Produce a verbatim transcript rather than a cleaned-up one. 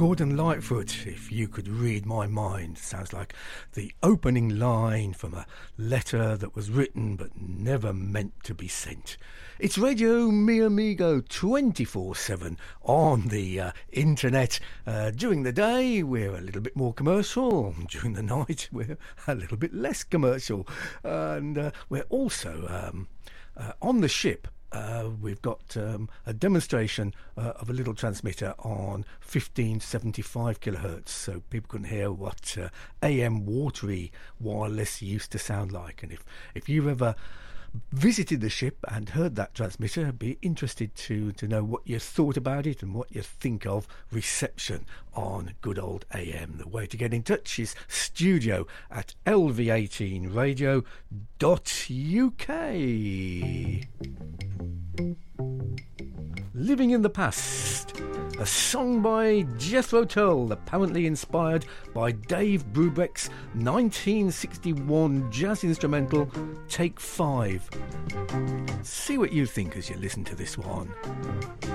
Gordon Lightfoot, If You Could Read My Mind. Sounds like the opening line from a letter that was written but never meant to be sent. It's Radio Mi Amigo twenty-four seven on the uh, internet. Uh, during the day, we're a little bit more commercial. During the night, we're a little bit less commercial. And uh, we're also um, uh, on the ship. Uh, we've got um, a demonstration uh, of a little transmitter on fifteen seventy-five kilohertz, so people can hear what uh, A M watery wireless used to sound like. And if, if you've ever visited the ship and heard that transmitter, I'd be interested to, to know what you thought about it and what you think of reception on good old A M. The way to get in touch is studio at L V eighteen radio dot U K. Living in the Past, a song by Jethro Tull, apparently inspired by Dave Brubeck's nineteen sixty-one jazz instrumental Take Five. See what you think as you listen to this one.